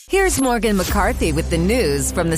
Here's Morgan McCarthy with the news from the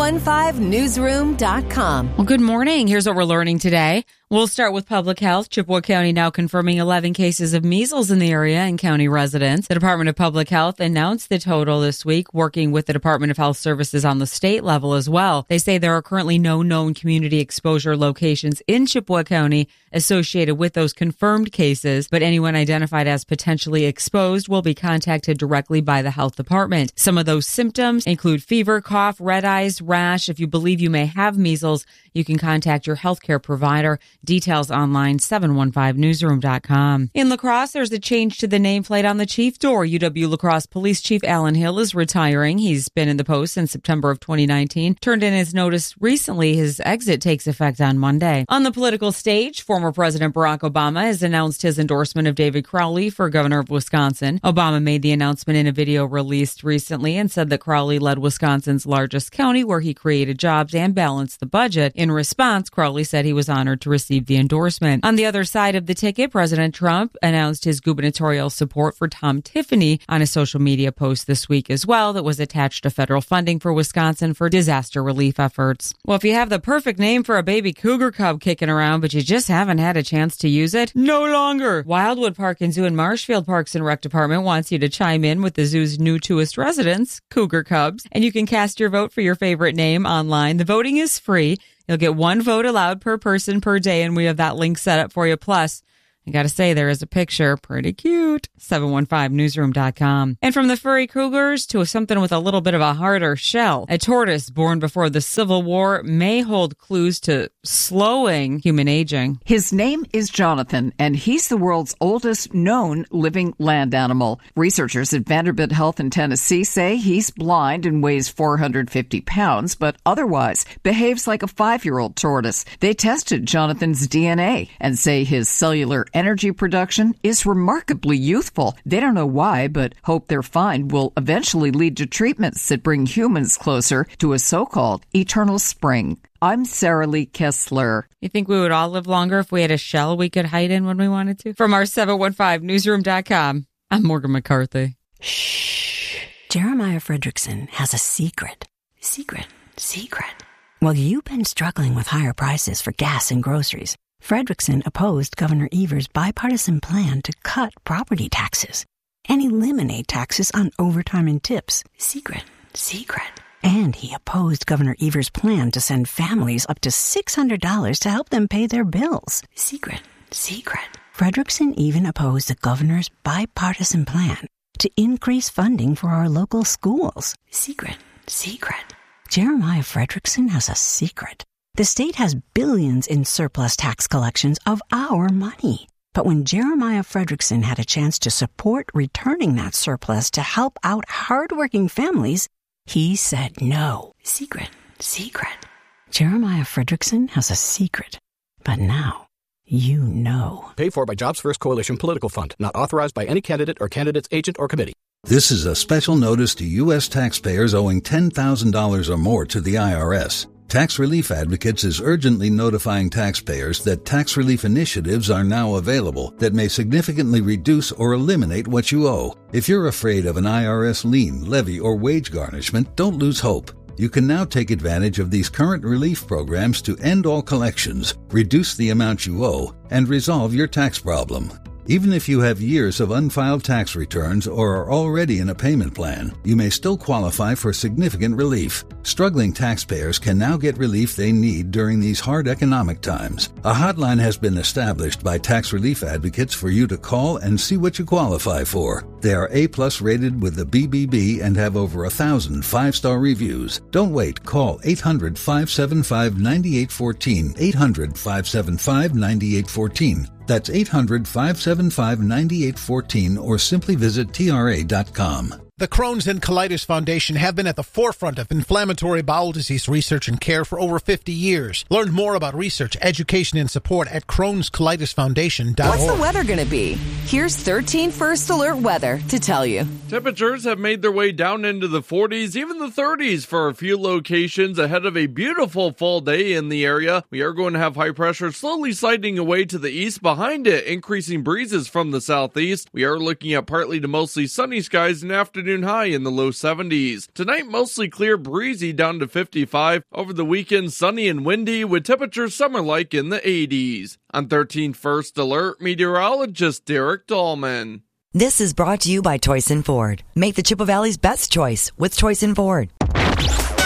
715newsroom.com. Well, good morning. Here's what we're learning today. We'll start with public health. Chippewa County now confirming 11 cases of measles in the area and county residents. The Department of Public Health announced the total this week, working with the Department of Health Services on the state level as well. They say there are currently no known community exposure locations in Chippewa County associated with those confirmed cases, but anyone identified as potentially exposed will be contacted directly by the health department. Some of those symptoms include fever, cough, red eyes, rash. If you believe you may have measles, you can contact your healthcare provider. Details online, 715newsroom.com. In La Crosse, there's a change to the nameplate on the chief door. UW La Crosse Police Chief Alan Hill is retiring. He's been in the post since September of 2019. Turned in his notice recently. His exit takes effect on Monday. On the political stage, former President Barack Obama has announced his endorsement of David Crowley for governor of Wisconsin. Obama made the announcement in a video released recently and said that Crowley led Wisconsin's largest county, where he created jobs and balanced the budget. In response, Crowley said he was honored to receive the endorsement. On the other side of the ticket, President Trump announced his gubernatorial support for Tom Tiffany on a social media post this week as well that was attached to federal funding for Wisconsin for disaster relief efforts. Well, if you have the perfect name for a baby cougar cub kicking around, but you just haven't had a chance to use it, no longer. Wildwood Park and Zoo and Marshfield Parks and Rec Department wants you to chime in with the zoo's newest residents, cougar cubs, and you can cast your vote for your favorite name online. The voting is free. You'll get one vote allowed per person per day, and we have that link set up for you. Plus, I gotta say, there is a picture. Pretty cute. 715newsroom.com. And from the furry cougars to something with a little bit of a harder shell, a tortoise born before the Civil War may hold clues to slowing human aging. His name is Jonathan, and he's the world's oldest known living land animal. Researchers at Vanderbilt Health in Tennessee say he's blind and weighs 450 pounds, but otherwise behaves like a 5-year-old tortoise. They tested Jonathan's DNA and say his cellular energy production is remarkably youthful. They don't know why, but hope their find will eventually lead to treatments that bring humans closer to a so-called eternal spring. I'm Sarah Lee Kessler. You think we would all live longer if we had a shell we could hide in when we wanted to? From our 715newsroom.com, I'm Morgan McCarthy. Shh. Jeremiah Fredrickson has a secret. Secret. Well, you've been struggling with higher prices for gas and groceries. Fredrickson opposed Governor Evers' bipartisan plan to cut property taxes and eliminate taxes on overtime and tips. Secret. And he opposed Governor Evers' plan to send families up to $600 to help them pay their bills. Secret. Fredrickson even opposed the governor's bipartisan plan to increase funding for our local schools. Secret. Jeremiah Fredrickson has a secret. The state has billions in surplus tax collections of our money. But when Jeremiah Fredrickson had a chance to support returning that surplus to help out hardworking families, he said no. Secret. Jeremiah Fredrickson has a secret. But now, you know. Paid for by Jobs First Coalition Political Fund. Not authorized by any candidate or candidate's agent or committee. This is a special notice to U.S. taxpayers owing $10,000 or more to the IRS. Tax Relief Advocates is urgently notifying taxpayers that tax relief initiatives are now available that may significantly reduce or eliminate what you owe. If you're afraid of an IRS lien, levy, or wage garnishment, don't lose hope. You can now take advantage of these current relief programs to end all collections, reduce the amount you owe, and resolve your tax problem. Even if you have years of unfiled tax returns or are already in a payment plan, you may still qualify for significant relief. Struggling taxpayers can now get relief they need during these hard economic times. A hotline has been established by Tax Relief Advocates for you to call and see what you qualify for. They are A+ rated with the BBB and have over 1,000 5-star reviews. Don't wait. Call 800-575-9814. 800-575-9814. That's 800-575-9814 or simply visit TRA.com. The Crohn's and Colitis Foundation have been at the forefront of inflammatory bowel disease research and care for over 50 years. Learn more about research, education, and support at Crohn'sColitisFoundation.org. What's the weather going to be? Here's 13 First Alert weather to tell you. Temperatures have made their way down into the 40s, even the 30s for a few locations ahead of a beautiful fall day in the area. We are going to have high pressure slowly sliding away to the east. Behind it, increasing breezes from the southeast. We are looking at partly to mostly sunny skies and afternoon afternoon high in the low 70s. Tonight, mostly clear, breezy down to 55. Over the weekend, sunny and windy with temperatures summer-like in the 80s. On 13 First Alert, meteorologist Derek Dahlman. This is brought to you by Toyson Ford. Make the Chippewa Valley's best choice with Toyson Ford.